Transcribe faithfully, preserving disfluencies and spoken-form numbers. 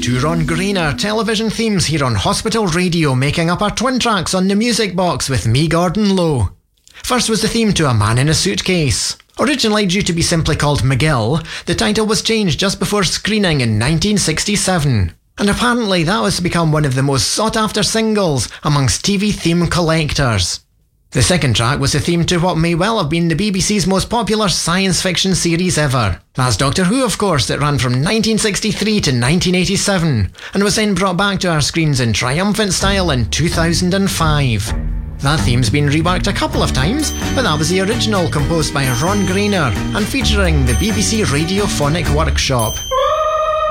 Two Ron Grainer television themes here on Hospital Radio, making up our twin tracks on the Music Box with me, Gordon Lowe. First was the theme to A Man in a Suitcase. Originally due to be simply called McGill, the title was changed just before screening in nineteen sixty-seven. And apparently that was to become one of the most sought-after singles amongst T V theme collectors. The second track was the theme to what may well have been the B B C's most popular science fiction series ever. That's Doctor Who, of course, that ran from nineteen sixty-three to nineteen eighty-seven, and was then brought back to our screens in triumphant style in two thousand five. That theme's been reworked a couple of times, but that was the original, composed by Ron Grainer and featuring the B B C Radiophonic Workshop.